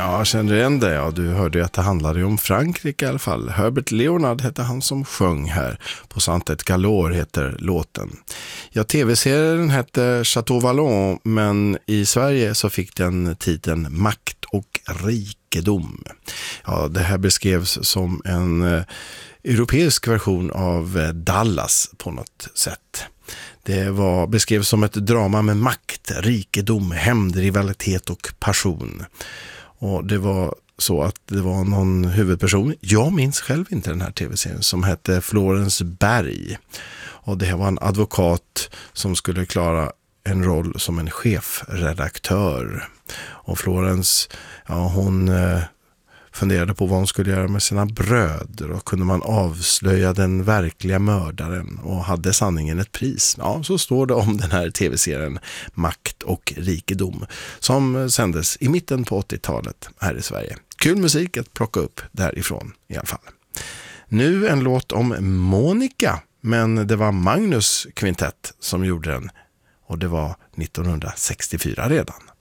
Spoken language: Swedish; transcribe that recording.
Ja, jag känner igen det. Ja, du hörde ju att det handlade om Frankrike i alla fall. Herbert Leonard hette han som sjöng här. På Santet Galore heter låten. Ja, tv-serien hette Chateau Vallon, men i Sverige så fick den titeln Makt och rikedom. Ja, det här beskrevs som en europeisk version av Dallas på något sätt. Det beskrevs som ett drama med makt, rikedom, hämnd, rivalitet och passion. Och det var så att det var någon huvudperson, jag minns själv inte den här tv-serien, som hette Florence Berg. Och det här var en advokat som skulle klara en roll som en chefredaktör. Och Florence, ja, hon funderade på vad hon skulle göra med sina bröder, och kunde man avslöja den verkliga mördaren och hade sanningen ett pris. Ja, så står det om den här tv-serien Makt och rikedom som sändes i mitten på 80-talet här i Sverige. Kul musik att plocka upp därifrån i alla fall. Nu en låt om Monica, men det var Magnus Kvintett som gjorde den, och det var 1964 redan.